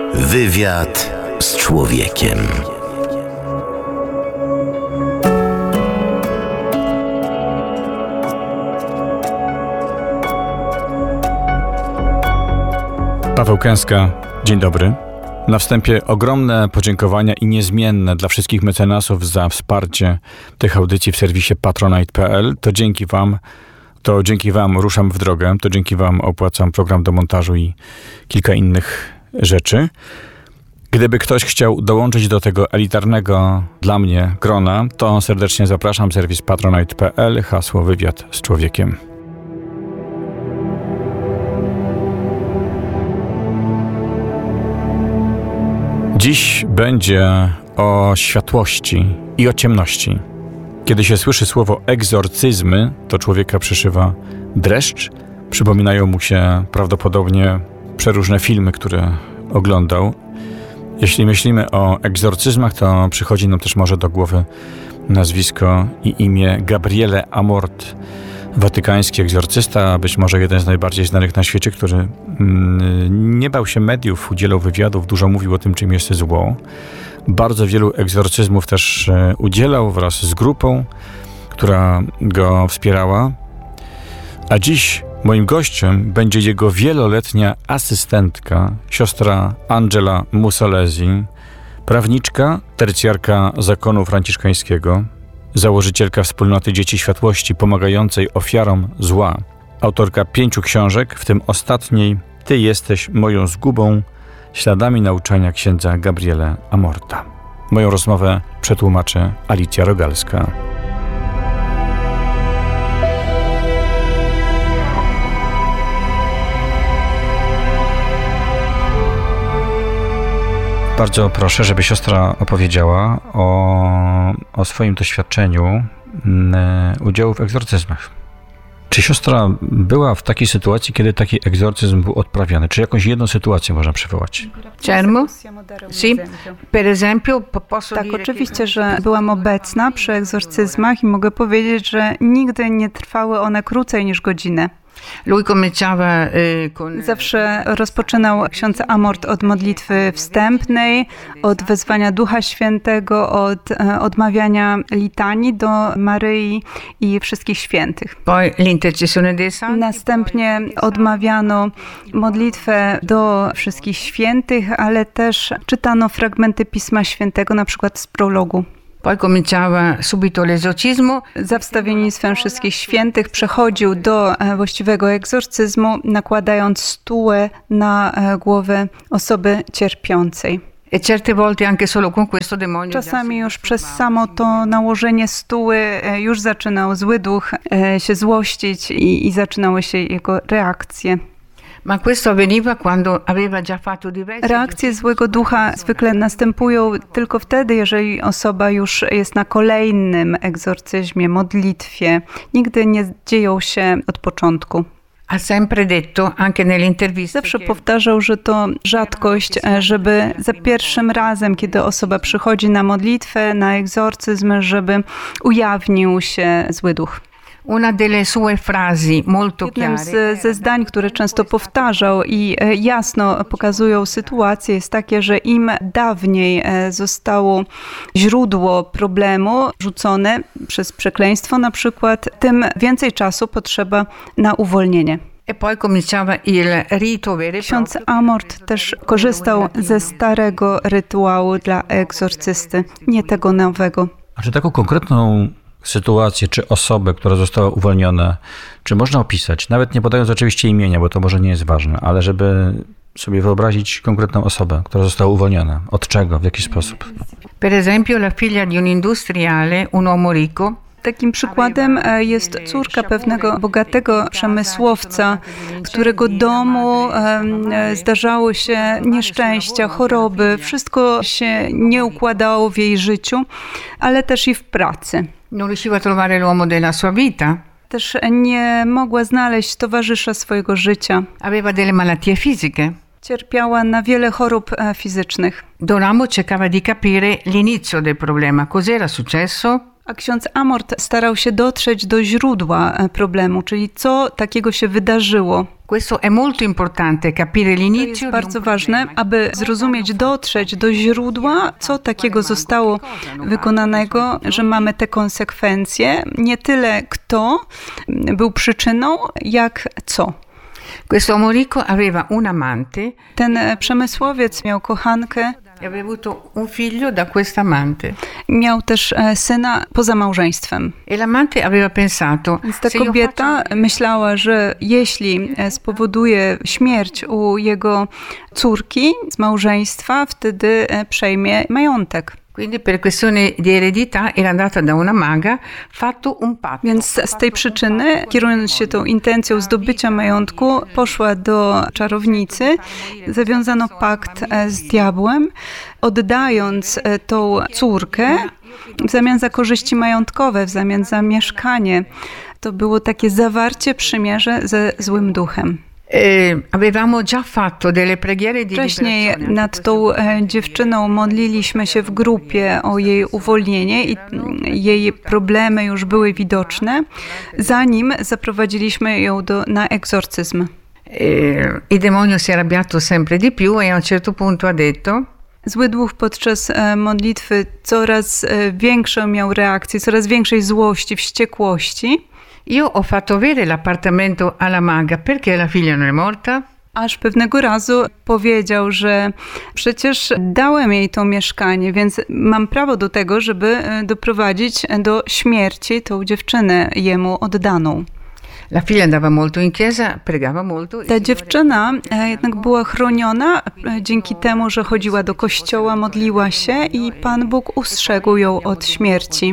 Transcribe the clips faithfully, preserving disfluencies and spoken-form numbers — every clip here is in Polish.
Wywiad z człowiekiem. Paweł Kęska, dzień dobry. Na wstępie ogromne podziękowania i niezmienne dla wszystkich mecenasów za wsparcie tych audycji w serwisie patronite kropka p l. To dzięki wam, to dzięki wam ruszam w drogę, to dzięki wam opłacam program do montażu i kilka innych rzeczy. Gdyby ktoś chciał dołączyć do tego elitarnego dla mnie grona, to serdecznie zapraszam, serwis patronite kropka p l, hasło wywiad z człowiekiem. Dziś będzie o światłości i o ciemności. Kiedy się słyszy słowo egzorcyzmy, to człowieka przyszywa dreszcz. Przypominają mu się prawdopodobnie przeróżne filmy, które oglądał. Jeśli myślimy o egzorcyzmach, to przychodzi nam też może do głowy nazwisko i imię Gabriele Amort, watykański egzorcysta, być może jeden z najbardziej znanych na świecie, który nie bał się mediów, udzielał wywiadów, dużo mówił o tym, czym jest zło. Bardzo wielu egzorcyzmów też udzielał wraz z grupą, która go wspierała. A dziś moim gościem będzie jego wieloletnia asystentka, siostra Angela Mussolesi, prawniczka, tercjarka zakonu franciszkańskiego, założycielka wspólnoty Dzieci Światłości pomagającej ofiarom zła, autorka pięciu książek, w tym ostatniej Ty jesteś moją zgubą, śladami nauczania księdza Gabriele Amorta. Moją rozmowę przetłumaczy Alicja Rogalska. Bardzo proszę, żeby siostra opowiedziała o, o swoim doświadczeniu udziału w egzorcyzmach. Czy siostra była w takiej sytuacji, kiedy taki egzorcyzm był odprawiany? Czy jakąś jedną sytuację można przywołać? Cermo? Sì. Per esempio, posso Tak, dire oczywiście, że byłam obecna przy egzorcyzmach i mogę powiedzieć, że nigdy nie trwały one krócej niż godzinę. Lui cominciava con... Zawsze rozpoczynał ksiądz Amort od modlitwy wstępnej, od wezwania Ducha Świętego, od e, odmawiania litanii do Maryi i wszystkich świętych. Poi l'intercessione dei santi. Następnie odmawiano modlitwę do wszystkich świętych, ale też czytano fragmenty Pisma Świętego, na przykład z prologu. Poi cominciava subito l'esorcismo. Za wstawiennictwem wszystkich świętych przechodził do właściwego egzorcyzmu, nakładając stułę na głowę osoby cierpiącej. E certe volte anche solo con questo demonio. Czasami już przez samo to nałożenie stuły już zaczynał zły duch się złościć i, i zaczynały się jego reakcje. Ma questo avveniva quando aveva già fatto diversi. Reakcje złego ducha zwykle następują tylko wtedy, jeżeli osoba już jest na kolejnym egzorcyzmie, modlitwie. Nigdy nie dzieją się od początku. Ha sempre detto anche nell'intervista. Zawsze powtarzał, że to rzadkość, żeby za pierwszym razem, kiedy osoba przychodzi na modlitwę, na egzorcyzm, żeby ujawnił się zły duch. Una delle sue frasi molto Jednym chiare. z, ze zdań, które często powtarzał i jasno pokazują sytuację, jest takie, że im dawniej zostało źródło problemu rzucone przez przekleństwo na przykład, tym więcej czasu potrzeba na uwolnienie. E poi cominciava il rito vero e Ksiądz proprio. Amort też korzystał ze starego rytuału dla egzorcysty, nie tego nowego. A czy taką konkretną sytuację, czy osobę, która została uwolniona, czy można opisać, nawet nie podając oczywiście imienia, bo to może nie jest ważne, ale żeby sobie wyobrazić konkretną osobę, która została uwolniona. Od czego, w jaki sposób? Per esempio la figlia di un industriale, un uomo ricco. Takim przykładem jest córka pewnego bogatego przemysłowca, w którego domu zdarzały się nieszczęścia, choroby, wszystko się nie układało w jej życiu, ale też i w pracy. Non riusciva a trovare l'uomo della sua vita. Też nie mogła znaleźć towarzysza swojego życia. Aveva delle malattie fisiche. Cierpiała na wiele chorób fizycznych. Don Amo cercava di capire l'inizio del problema. Cos'era successo? A ksiądz Amort starał się dotrzeć do źródła problemu, czyli co takiego się wydarzyło. Questo è molto importante, capire To l'inizio jest di un bardzo ważne, problema. aby zrozumieć, dotrzeć do źródła, co takiego zostało wykonanego, że mamy te konsekwencje. Nie tyle kto był przyczyną, jak co. Questo Morico aveva un amante Ten przemysłowiec miał kochankę, e aveva avuto un figlio da questa amante. miał też e, syna poza małżeństwem. E l'amante aveva pensato, Więc ta se io kobieta faccio- myślała, że jeśli e, spowoduje śmierć u jego córki z małżeństwa, wtedy e, przejmie majątek. Quindi per questione di eredità era andata da una maga, fatto un patto. Więc z tej przyczyny, kierując się tą intencją zdobycia majątku, poszła do czarownicy, zawiązano pakt e, z diabłem, oddając e, tą córkę w zamian za korzyści majątkowe, w zamian za mieszkanie. To było takie zawarcie przymierze ze złym duchem. Eh, avevamo già fatto delle preghiere di Wcześniej liberazione. nad tą e, dziewczyną modliliśmy się w grupie o jej uwolnienie i mm, jej problemy już były widoczne, zanim zaprowadziliśmy ją do, na egzorcyzm. Eh, il demonio si è arrabbiato sempre di più e a un certo punto ha detto: Zły duch podczas e, modlitwy coraz e, większą miał reakcję, coraz większej złości, wściekłości, io ho fatto avere l'appartamento alla maga perché la figlia non è morta? aż pewnego razu powiedział, że przecież dałem jej to mieszkanie, więc mam prawo do tego, żeby e, doprowadzić do śmierci tą dziewczynę jemu oddaną. La figlia andava molto in chiesa, pregava molto. Ta dziewczyna e, jednak była chroniona e, dzięki temu, że chodziła do kościoła, modliła się i Pan Bóg ustrzegł ją od śmierci.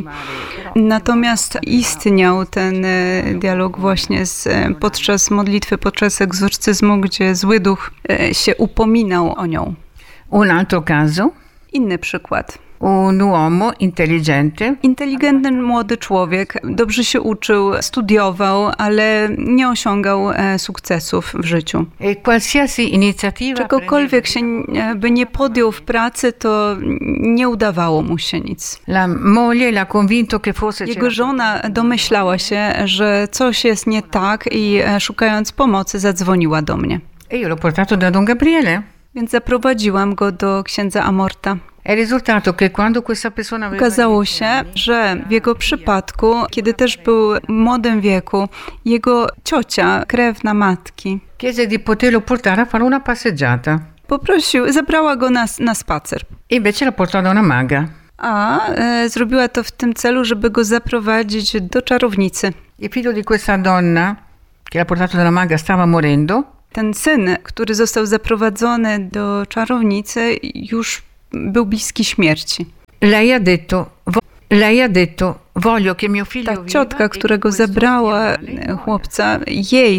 Natomiast istniał ten e, dialog właśnie z, e, podczas modlitwy, podczas egzorcyzmu, gdzie zły duch e, się upominał o nią. Un altro caso, Inny przykład. un uomo intelligente Inteligentny młody człowiek, dobrze się uczył, studiował, ale nie osiągał e, sukcesów w życiu. e qualsiasi iniziativa Czegokolwiek się e, by nie podjął w pracy, to nie udawało mu się nic. la moglie l'ha convinto che forse Jego c'era- żona domyślała się, że coś jest nie tak i e, szukając pomocy zadzwoniła do mnie. e io l'ho portato da Don Gabriele. Więc zaprowadziłam go do księdza Amorta. È risultato che quando questa persona aveva Okazało się, że w jego przypadku, kiedy też był w młodym wieku, jego ciocia, krewna matki, chiese di poterlo portare a fare una passeggiata. poprosił, zabrała go na, na spacer. E invece la portò da una maga. A e, zrobiła to w tym celu, żeby go zaprowadzić do czarownicy. Il figlio di questa donna, che l'ha portato dalla maga, stava morendo. Ten syn, który został zaprowadzony do czarownicy, już był bliski śmierci. Lei ha detto, vo- lei ha detto, voglio che mio figlio Ta viva ciotka, e którego questo zabrała sia lei muoia. chłopca, jej